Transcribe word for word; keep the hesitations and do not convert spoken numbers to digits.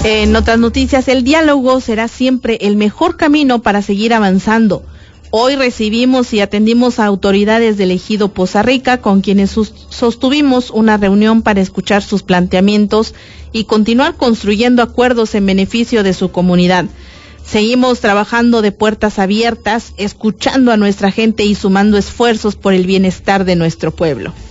En otras noticias, el diálogo será siempre el mejor camino para seguir avanzando. Hoy recibimos y atendimos a autoridades del ejido Poza Rica, con quienes sostuvimos una reunión para escuchar sus planteamientos y continuar construyendo acuerdos en beneficio de su comunidad. Seguimos trabajando de puertas abiertas, escuchando a nuestra gente y sumando esfuerzos por el bienestar de nuestro pueblo.